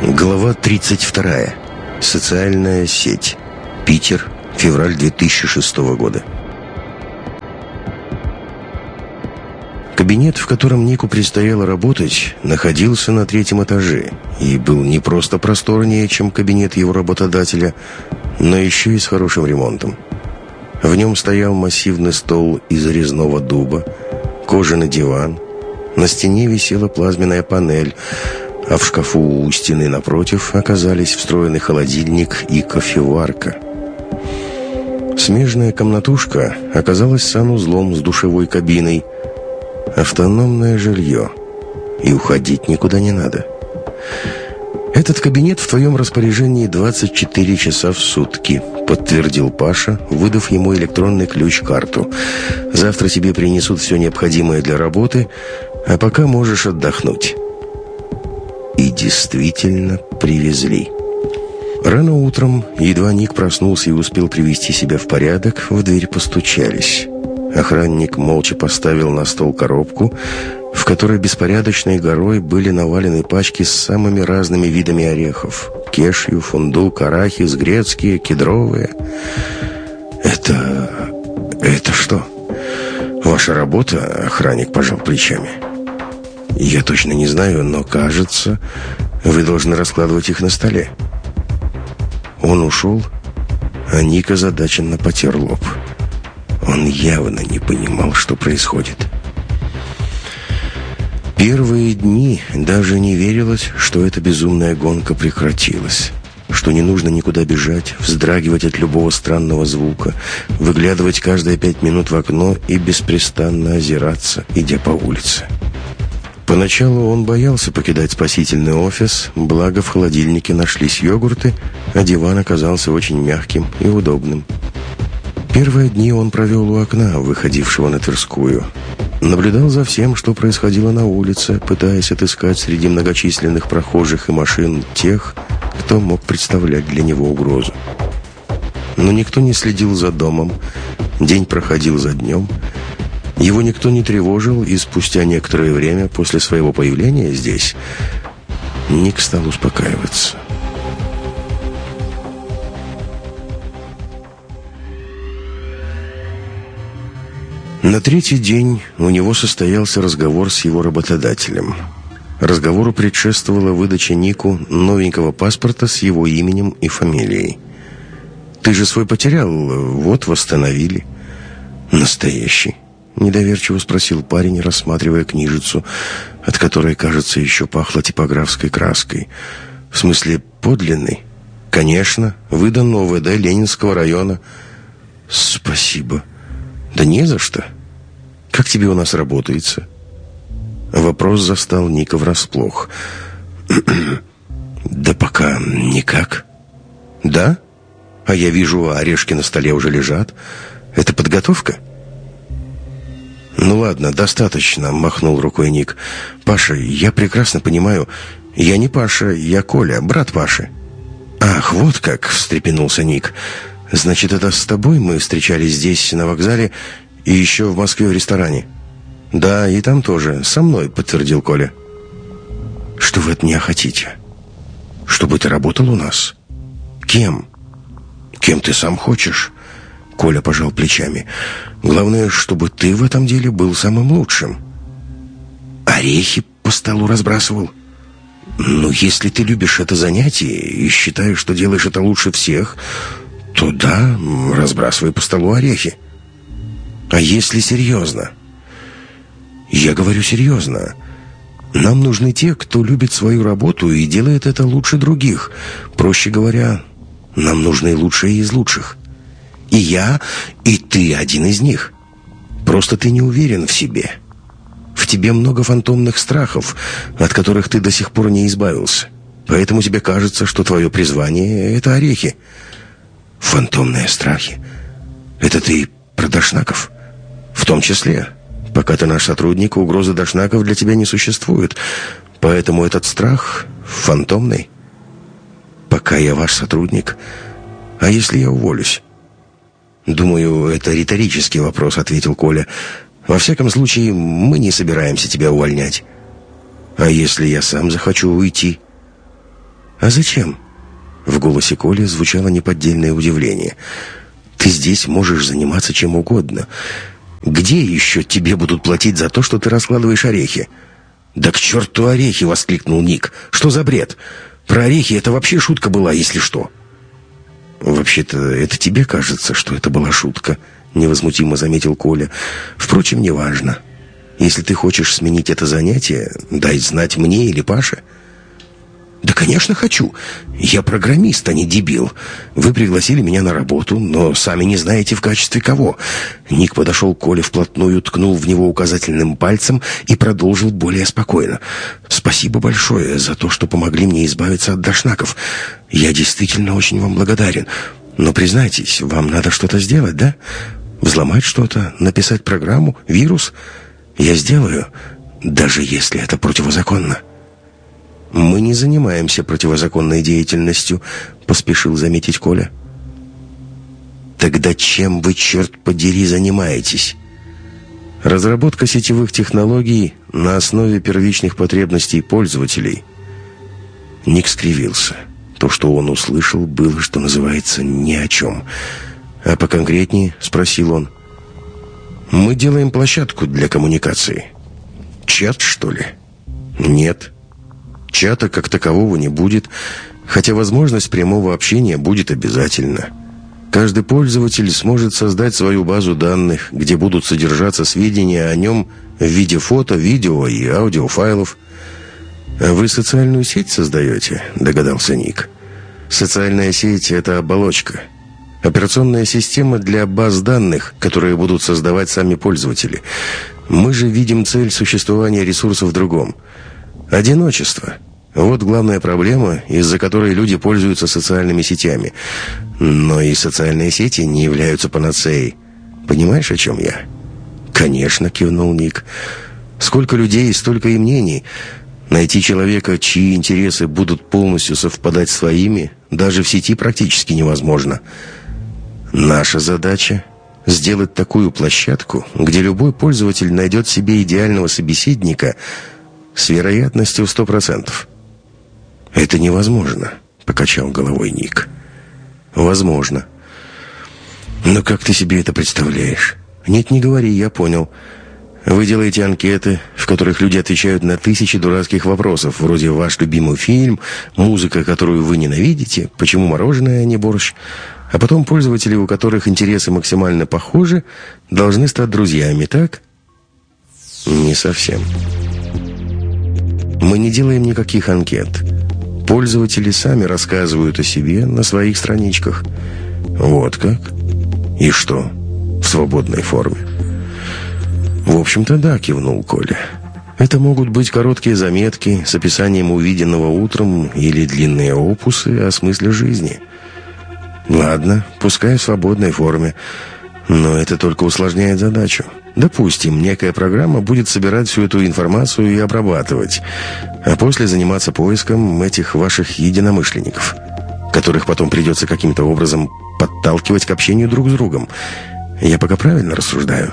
Глава 32. Социальная сеть. Питер. Февраль 2006 года. Кабинет, в котором Нику предстояло работать, находился на 3-м этаже и был не просто просторнее, чем кабинет его работодателя, но еще и с хорошим ремонтом. В нем стоял массивный стол из резного дуба, кожаный диван, на стене висела плазменная панель, а в шкафу у стены напротив оказались встроенный холодильник и кофеварка. Смежная комнатушка оказалась санузлом с душевой кабиной. Автономное жилье. И уходить никуда не надо. «Этот кабинет в твоем распоряжении 24 часа в сутки», подтвердил Паша, выдав ему электронный ключ-карту. «Завтра тебе принесут все необходимое для работы, а пока можешь отдохнуть». И действительно привезли. Рано утром, едва Ник проснулся и успел привести себя в порядок, в дверь постучались. Охранник молча поставил на стол коробку, в которой беспорядочной горой были навалены пачки с самыми разными видами орехов: кешью, фундук, арахис, грецкие, кедровые. «Это что? Ваша работа?» — охранник пожал плечами. «Я точно не знаю, но, кажется, вы должны раскладывать их на столе». Он ушел, а Ник озадаченно потер лоб. Он явно не понимал, что происходит. Первые дни даже не верилось, что эта безумная гонка прекратилась, что не нужно никуда бежать, вздрагивать от любого странного звука, выглядывать каждые 5 минут в окно и беспрестанно озираться, идя по улице. Поначалу он боялся покидать спасительный офис, благо в холодильнике нашлись йогурты, а диван оказался очень мягким и удобным. Первые дни он провел у окна, выходившего на Тверскую. Наблюдал за всем, что происходило на улице, пытаясь отыскать среди многочисленных прохожих и машин тех, кто мог представлять для него угрозу. Но никто не следил за домом, день проходил за днем. Его никто не тревожил, и спустя некоторое время после своего появления здесь Ник стал успокаиваться. На 3-й день у него состоялся разговор с его работодателем. Разговору предшествовала выдача Нику новенького паспорта с его именем и фамилией. «Ты же свой потерял, вот восстановили». «Настоящий?» — недоверчиво спросил парень, рассматривая книжицу, от которой, кажется, еще пахло типографской краской. «В смысле, подлинный?» «Конечно, выдан ОВД Ленинского района». «Спасибо». «Да не за что. Как тебе у нас работается?» Вопрос застал Ника врасплох. «Да пока никак». «Да? А я вижу, орешки на столе уже лежат. Это подготовка?» «Ну ладно, достаточно», — махнул рукой Ник. «Паша, я прекрасно понимаю. Я не Паша, я Коля, брат Паши». «Ах, вот как!» — встрепенулся Ник. «Значит, это с тобой мы встречались здесь, на вокзале, и еще в Москве в ресторане?» «Да, и там тоже. Со мной», — подтвердил Коля. «Что вы от меня хотите? Чтобы ты работал у нас?» «Кем?» «Кем ты сам хочешь?» Коля пожал плечами. «Главное, чтобы ты в этом деле был самым лучшим». «Орехи по столу разбрасывал?» «Ну, если ты любишь это занятие и считаешь, что делаешь это лучше всех, то да, разбрасывай по столу орехи». «А если серьезно?» «Я говорю серьезно. Нам нужны те, кто любит свою работу и делает это лучше других. Проще говоря, нам нужны лучшие из лучших. И я, и ты один из них. Просто ты не уверен в себе. В тебе много фантомных страхов, от которых ты до сих пор не избавился. Поэтому тебе кажется, что твое призвание — это орехи». «Фантомные страхи? Это ты про дошнаков?» «В том числе. Пока ты наш сотрудник, угрозы дошнаков для тебя не существует. Поэтому этот страх фантомный». «Пока я ваш сотрудник? А если я уволюсь?» «Думаю, это риторический вопрос», — ответил Коля. «Во всяком случае, мы не собираемся тебя увольнять». «А если я сам захочу уйти?» «А зачем?» В голосе Коли звучало неподдельное удивление. «Ты здесь можешь заниматься чем угодно. Где еще тебе будут платить за то, что ты раскладываешь орехи?» «Да к черту орехи!» — воскликнул Ник. «Что за бред? Про орехи это вообще шутка была, если что». «Вообще-то это тебе кажется, что это была шутка», — невозмутимо заметил Коля. «Впрочем, неважно. Если ты хочешь сменить это занятие, дай знать мне или Паше». «Да, конечно, хочу. Я программист, а не дебил. Вы пригласили меня на работу, но сами не знаете, в качестве кого». Ник подошел к Коле вплотную, ткнул в него указательным пальцем и продолжил более спокойно. «Спасибо большое за то, что помогли мне избавиться от дошнаков. Я действительно очень вам благодарен. Но признайтесь, вам надо что-то сделать, да? Взломать что-то, написать программу, вирус? Я сделаю, даже если это противозаконно». «Мы не занимаемся противозаконной деятельностью», — поспешил заметить Коля. «Тогда чем вы, черт подери, занимаетесь?» «Разработка сетевых технологий на основе первичных потребностей пользователей». Ник скривился. То, что он услышал, было, что называется, ни о чем. «А поконкретнее?» — спросил он. «Мы делаем площадку для коммуникации». «Чат, что ли?» «Нет». Чата как такового не будет, хотя возможность прямого общения будет обязательно. Каждый пользователь сможет создать свою базу данных, где будут содержаться сведения о нем в виде фото, видео и аудиофайлов. «А вы социальную сеть создаете?» — догадался Ник. «Социальная сеть — это оболочка. Операционная система для баз данных, которые будут создавать сами пользователи. Мы же видим цель существования ресурсов в другом. Одиночество. Вот главная проблема, из-за которой люди пользуются социальными сетями. Но и социальные сети не являются панацеей. Понимаешь, о чем я?» «Конечно», — кивнул Ник. «Сколько людей, столько и мнений. Найти человека, чьи интересы будут полностью совпадать с твоими, даже в сети практически невозможно. Наша задача — сделать такую площадку, где любой пользователь найдет себе идеального собеседника с вероятностью в 100%. «Это невозможно», — покачал головой Ник. «Возможно. Но как ты себе это представляешь?» «Нет, не говори, я понял. Вы делаете анкеты, в которых люди отвечают на 1000 дурацких вопросов, вроде «Ваш любимый фильм», «Музыка, которую вы ненавидите», «Почему мороженое, а не борщ?». А потом пользователи, у которых интересы максимально похожи, должны стать друзьями, так?» «Не совсем. Мы не делаем никаких анкет. Пользователи сами рассказывают о себе на своих страничках». «Вот как? И что? В свободной форме?» «В общем-то, да», — кивнул Коля. «Это могут быть короткие заметки с описанием увиденного утром или длинные опусы о смысле жизни». «Ладно, пускай в свободной форме, но это только усложняет задачу. Допустим, некая программа будет собирать всю эту информацию и обрабатывать, а после заниматься поиском этих ваших единомышленников, которых потом придется каким-то образом подталкивать к общению друг с другом. Я пока правильно рассуждаю?»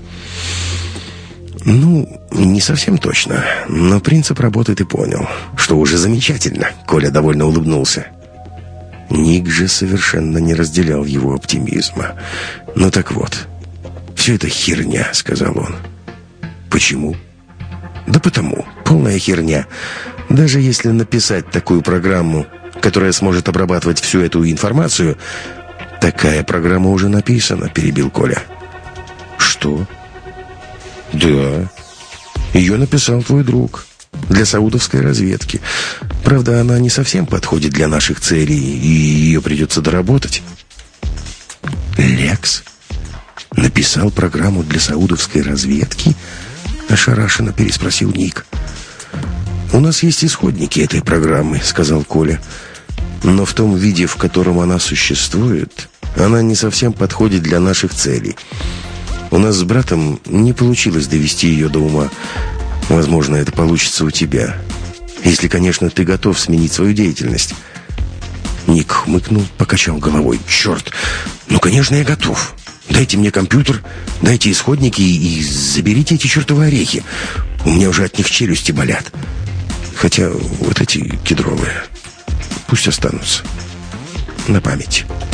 «Ну, не совсем точно, но принцип работы ты понял, что уже замечательно», — Коля довольно улыбнулся. Ник же совершенно не разделял его оптимизма. «Ну так вот, все это херня», — сказал он. «Почему?» «Да потому, полная херня. Даже если написать такую программу, которая сможет обрабатывать всю эту информацию...» «Такая программа уже написана», — перебил Коля. «Что?» «Да, ее написал твой друг для саудовской разведки. Правда, она не совсем подходит для наших целей, и ее придется доработать». «Лекс написал программу для саудовской разведки?» — ошарашенно переспросил Ник. «У нас есть исходники этой программы», — сказал Коля. «Но в том виде, в котором она существует, она не совсем подходит для наших целей. У нас с братом не получилось довести ее до ума. Возможно, это получится у тебя. Если, конечно, ты готов сменить свою деятельность». Ник хмыкнул, покачал головой. «Черт! Ну, конечно, я готов. Дайте мне компьютер, дайте исходники и заберите эти чертовы орехи. У меня уже от них челюсти болят. Хотя вот эти кедровые. Пусть останутся. На память.